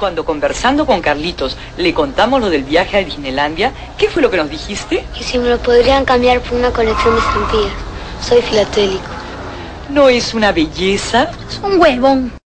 cuando conversando con Carlitos le contamos lo del viaje a Disneylandia, ¿qué fue lo que nos dijiste? Que si me lo podrían cambiar por una colección de estampillas. Soy filatélico. ¿No es una belleza? Es un huevón.